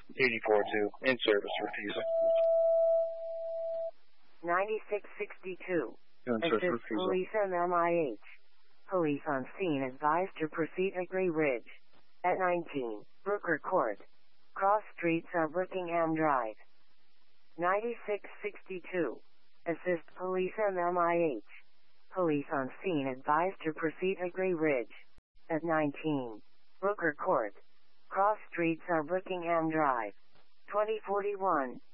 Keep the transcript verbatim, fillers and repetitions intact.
eighty-four two, in service, refusal. ninety-six sixty-two. In service, Assist refusal. police M M I H. Police on scene advised to proceed at Gray Ridge. At nineteen, Brooker Court. Cross Street Sub Rickingham Drive. ninety-six sixty-two. Assist police M M I H. Police on scene advised to proceed at Gray Ridge. At nineteen, Brooker Court. Cross Street Sub Rickingham Drive. twenty forty-one.